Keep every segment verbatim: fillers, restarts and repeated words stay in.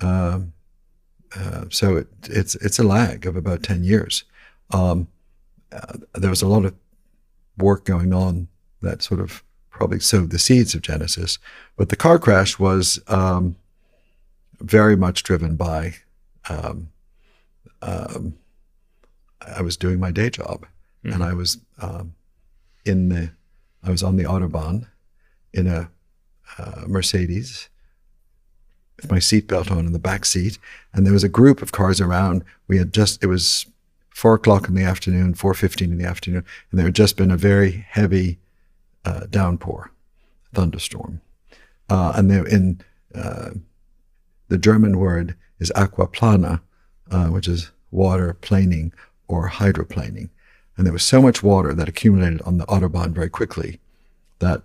Um, uh, so it, it's it's a lag of about ten years. Um, uh, there was a lot of work going on that sort of probably sowed the seeds of Genesis, but the car crash was um, very much driven by. Um, um, I was doing my day job, mm-hmm. and I was um, in the. I was on the Autobahn in a uh, Mercedes with my seatbelt on in the back seat, and there was a group of cars around. We had just, it was four o'clock in the afternoon, four fifteen in the afternoon, and there had just been a very heavy uh, downpour, thunderstorm. Uh, and there, in uh, the German word is aquaplana, uh, which is water planing or hydroplaning. And there was so much water that accumulated on the Autobahn very quickly that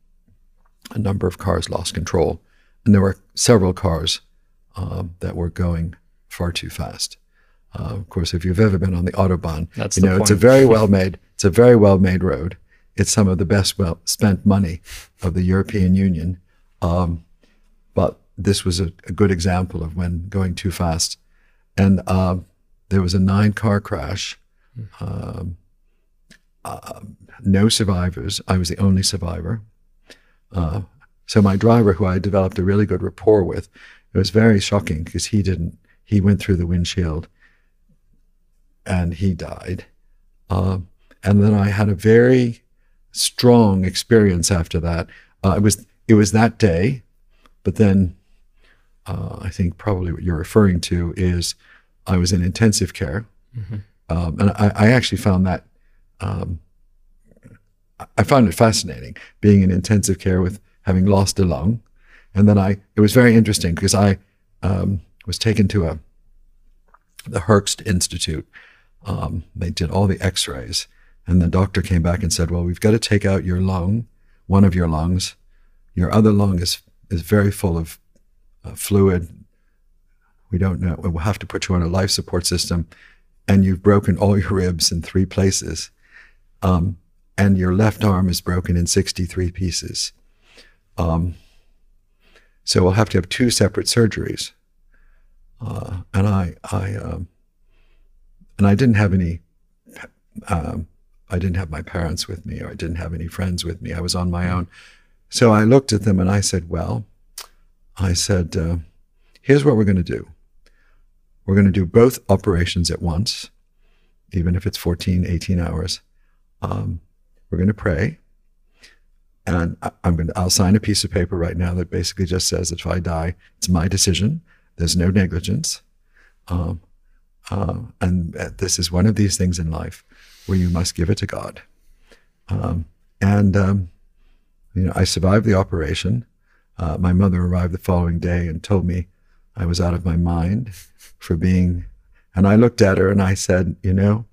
a number of cars lost control. And there were several cars um, that were going far too fast. Uh, of course, if you've ever been on the Autobahn, That's you the know, point. it's a very well made, it's a very well made road. It's some of the best well spent money of the European Union. Um, but this was a, a good example of when going too fast. And uh, there was a nine car crash. Um, uh, no survivors. I was the only survivor. Uh, so my driver, who I developed a really good rapport with, it was very shocking because he didn't, he went through the windshield and he died. Uh, and then I had a very strong experience after that. Uh, it was, it was that day, but then uh, I think probably what you're referring to is I was in intensive care. Mm-hmm. Um, and I, I actually found that, um, I found it fascinating being in intensive care with having lost a lung. And then I, it was very interesting because I um, was taken to a, the Herxt Institute. Um, they did all the x-rays and the doctor came back and said, well, we've got to take out your lung, one of your lungs. Your other lung is, is very full of uh, fluid. We don't know, we'll have to put you on a life support system. And you've broken all your ribs in three places. Um, and your left arm is broken in sixty-three pieces. Um, so we'll have to have two separate surgeries. Uh, and I, I, um, and I didn't have any, um, I didn't have my parents with me, or I didn't have any friends with me. I was on my own. So I looked at them and I said, well, I said, uh, here's what we're going to do. We're going to do both operations at once, even if it's fourteen, eighteen hours. Um, we're going to pray. And I, I'm going to, I'll sign a piece of paper right now that basically just says that if I die, it's my decision. There's no negligence. Um, uh, and this is one of these things in life where you must give it to God. Um, and, um, you know, I survived the operation. Uh, my mother arrived the following day and told me I was out of my mind for being, and I looked at her and I said, you know,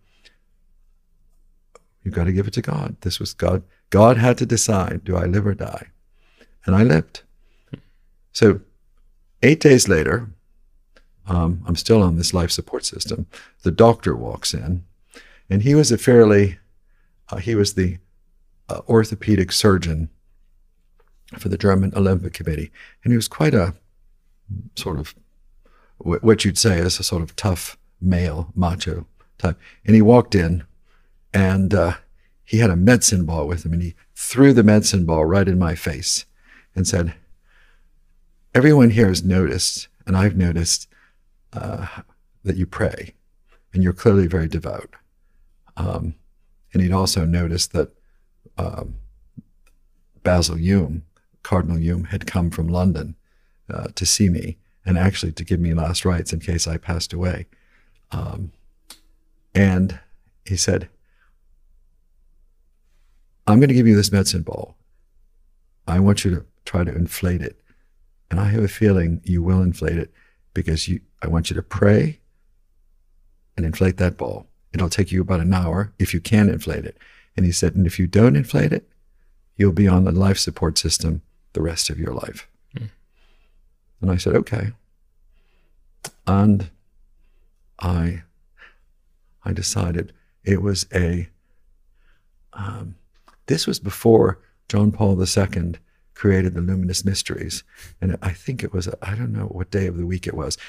you've got to give it to God. This was God. God had to decide, do I live or die? And I lived. So eight days later, um, I'm still on this life support system. The doctor walks in and he was a fairly, uh, he was the uh, orthopedic surgeon for the German Olympic Committee. And he was quite a sort of, what you'd say is a sort of tough male, macho type. And he walked in and uh, he had a medicine ball with him and he threw the medicine ball right in my face and said, everyone here has noticed, and I've noticed uh, that you pray and you're clearly very devout. Um, and he'd also noticed that um, Basil Hume, Cardinal Hume, had come from London uh, to see me and actually to give me last rites in case I passed away. Um, and he said, I'm going to give you this medicine ball. I want you to try to inflate it. And I have a feeling you will inflate it because you, I want you to pray and inflate that ball. It'll take you about an hour if you can inflate it. And he said, and if you don't inflate it, you'll be on the life support system the rest of your life. Mm. And I said, okay. And I, I decided it was a, um, this was before John Paul the Second created the Luminous Mysteries. And I think it was, a, I don't know what day of the week it was.